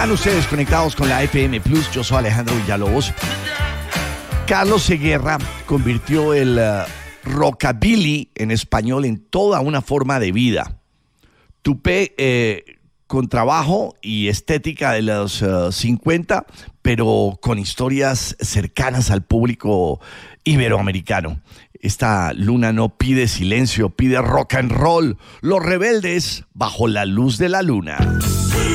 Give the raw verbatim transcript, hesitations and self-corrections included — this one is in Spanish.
Están ustedes conectados con la F M Plus. Yo soy Alejandro Villalobos. Carlos Seguerra convirtió el uh, rockabilly en español en toda una forma de vida. Tupé eh, con trabajo y estética de los uh, cincuenta, pero con historias cercanas al público iberoamericano. Esta luna no pide silencio, pide rock and roll. Los rebeldes bajo la luz de la luna.